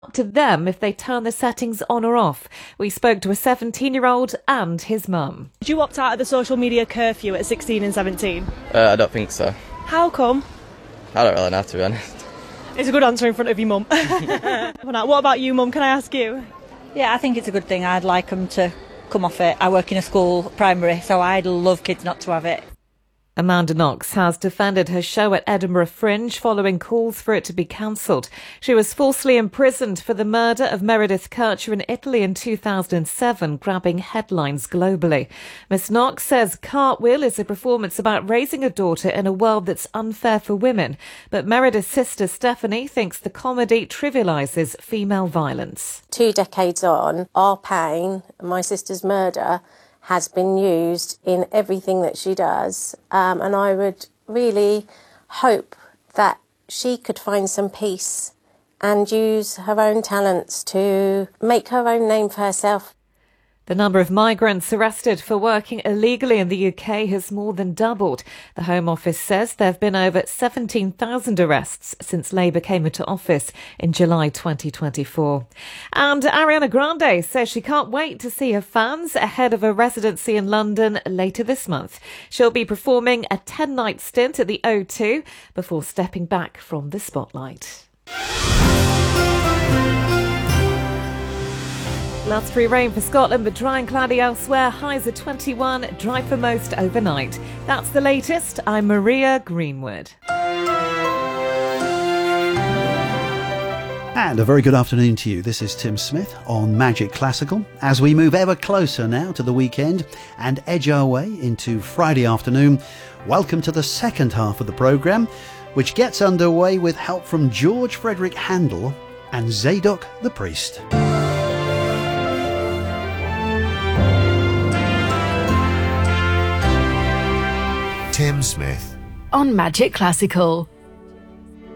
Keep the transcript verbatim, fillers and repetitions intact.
Up to them if they turn the settings on or off. We spoke to a seventeen-year-old and his mum. Did you opt out of the social media curfew at sixteen and seventeen? Uh, I don't think so. How come? I don't really know, to be honest. It's a good answer in front of your mum. What about you, mum? Can I ask you? Yeah, I think it's a good thing. I'd like them to come off it. I work in a school, primary, so I'd love kids not to have it. Amanda Knox has defended her show at Edinburgh Fringe following calls for it to be cancelled. She was falsely imprisoned for the murder of Meredith Kercher in Italy in two thousand seven, grabbing headlines globally. Miss Knox says Cartwheel is a performance about raising a daughter in a world that's unfair for women. But Meredith's sister Stephanie thinks the comedy trivialises female violence. Two decades on, our pain, my sister's murder, has been used in everything that she does, um, and I would really hope that she could find some peace and use her own talents to make her own name for herself. The number of migrants arrested for working illegally in the U K has more than doubled. The Home Office says there have been over seventeen thousand arrests since Labour came into office in July twenty twenty-four. And Ariana Grande says she can't wait to see her fans ahead of a residency in London later this month. She'll be performing a ten-night stint at the O two before stepping back from the spotlight. Last free rain for Scotland, but dry and cloudy elsewhere. Highs are twenty-one, dry for most overnight. That's the latest. I'm Maria Greenwood. And a very good afternoon to you. This is Tim Smith on Magic Classical. As we move ever closer now to the weekend and edge our way into Friday afternoon, welcome to the second half of the programme, which gets underway with help from George Frederick Handel and Zadok the Priest. Tim Smith on Magic Classical.